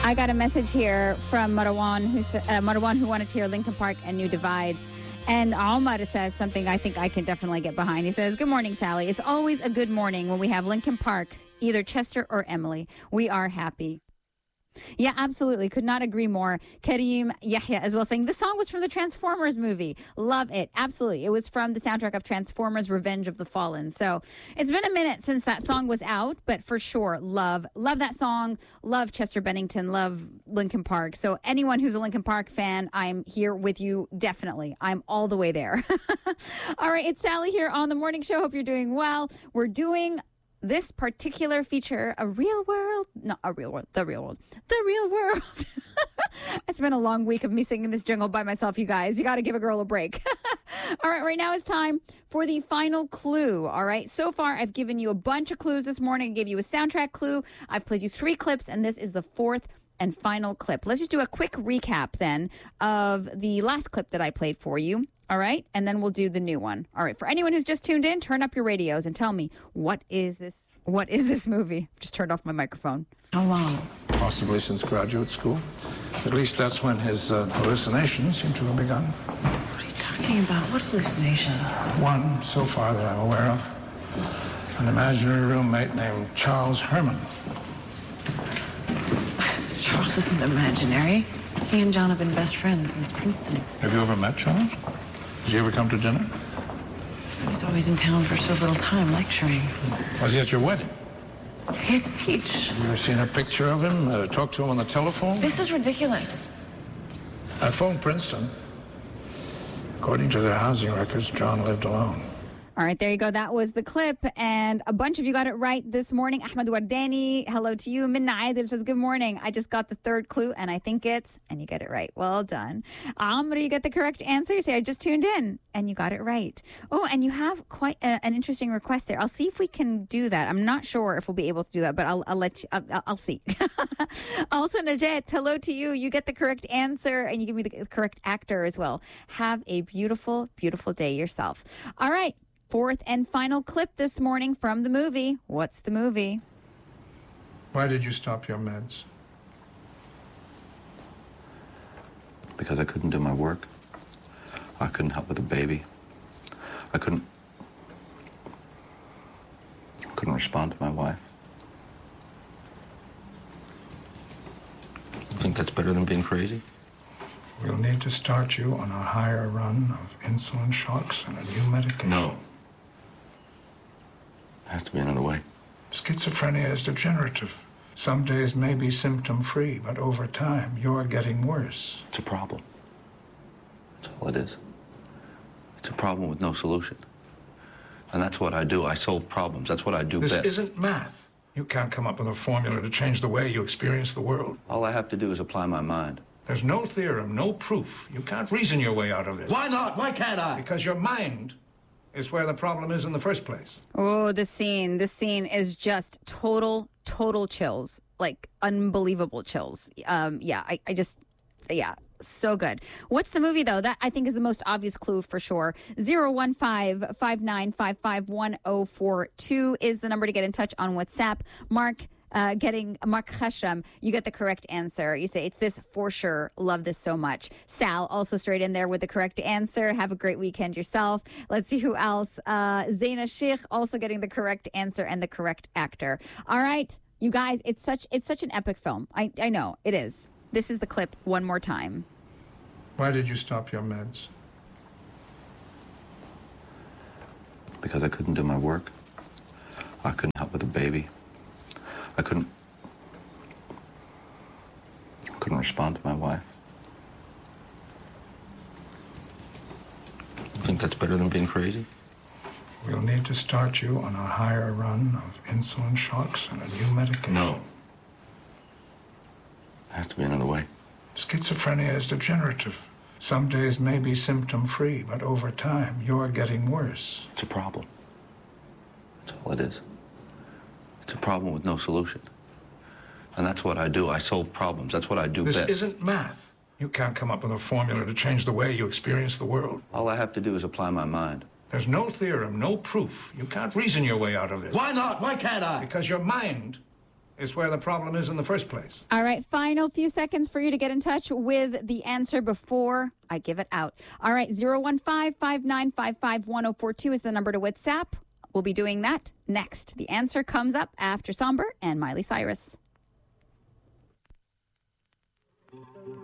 I got a message here from Marwan, who wanted to hear Linkin Park and New Divide. And Omar says something I think I can definitely get behind. He says, "Good morning, Sally. It's always a good morning when we have Linkin Park, either Chester or Emily. We are happy." Yeah, absolutely. Could not agree more. Kareem Yahya as well saying, "This song was from the Transformers movie. Love it." Absolutely. It was from the soundtrack of Transformers Revenge of the Fallen. So it's been a minute since that song was out, but for sure, love that song. Love Chester Bennington. Love Linkin Park. So anyone who's a Linkin Park fan, I'm here with you. Definitely. I'm all the way there. All right. It's Sally here on the morning show. Hope you're doing well. We're doing this particular feature, the real world. It's been a long week of me singing this jingle by myself, you guys. You got to give a girl a break. All right now it's time for the final clue. All right, so far I've given you a bunch of clues this morning. I gave you a soundtrack clue. I've played you 3 clips, and this is the 4th and final clip. Let's just do a quick recap then of the last clip that I played for you. All right, and then we'll do the new one. All right, for anyone who's just tuned in, turn up your radios and tell me, what is this movie? Just turned off my microphone. How long? Possibly since graduate school. At least that's when his hallucinations seem to have begun. What are you talking about? What hallucinations? One, so far that I'm aware of. An imaginary roommate named Charles Herman. Charles isn't imaginary. He and John have been best friends since Princeton. Have you ever met Charles? Does he ever come to dinner? He's always in town for so little time lecturing. Was he at your wedding? He had to teach. You ever seen a picture of him? Talked to him on the telephone? This is ridiculous. I phoned Princeton. According to their housing records, John lived alone. All right, there you go. That was the clip, and a bunch of you got it right this morning. Ahmed Wardani, hello to you. Minna Aidil says, "Good morning. I just got the 3rd clue, and I think it's," and you get it right. Well done. Amr, you get the correct answer. You say, "I just tuned in," and you got it right. Oh, and you have quite an interesting request there. I'll see if we can do that. I'm not sure if we'll be able to do that, but I'll let you, I'll see. Also, Najat, hello to you. You get the correct answer, and you give me the correct actor as well. Have a beautiful, beautiful day yourself. All right. 4th and final clip this morning from the movie. What's the movie? Why did you stop your meds? Because I couldn't do my work. I couldn't help with the baby. I couldn't respond to my wife. You think that's better than being crazy? We'll need to start you on a higher run of insulin shocks and a new medication. No. Has to be another way. Schizophrenia is degenerative. Some days may be symptom-free, but over time, you're getting worse. It's a problem. That's all it is. It's a problem with no solution. And that's what I do. I solve problems. That's what I do best. This isn't math. You can't come up with a formula to change the way you experience the world. All I have to do is apply my mind. There's no theorem, no proof. You can't reason your way out of this. Why not? Why can't I? Because your mind is where the problem is in the first place. Oh, the scene is just total chills, like unbelievable chills. So good. What's the movie, though? That, I think, is the most obvious clue for sure. 015-5955-1042 is the number to get in touch on WhatsApp. Mark Khashram, you get the correct answer. You say, "It's this for sure. Love this so much." Sal, also straight in there with the correct answer. Have a great weekend yourself. Let's see who else. Zaina Sheikh, also getting the correct answer and the correct actor. All right, you guys, it's such an epic film. I know, it is. This is the clip one more time. Why did you stop your meds? Because I couldn't do my work. I couldn't help with the baby. I couldn't respond to my wife. You think that's better than being crazy? We'll need to start you on a higher run of insulin shocks and a new medication. No. Has to be another way. Schizophrenia is degenerative. Some days may be symptom-free, but over time, you're getting worse. It's a problem. That's all it is. It's a problem with no solution. And that's what I do. I solve problems. That's what I do best. This isn't math. You can't come up with a formula to change the way you experience the world. All I have to do is apply my mind. There's no theorem, no proof. You can't reason your way out of this. Why not? Why can't I? Because your mind is where the problem is in the first place. All right, final few seconds for you to get in touch with the answer before I give it out. All right, 015-5955-1042 is the number to WhatsApp. We'll be doing that next. The answer comes up after Somber and Miley Cyrus.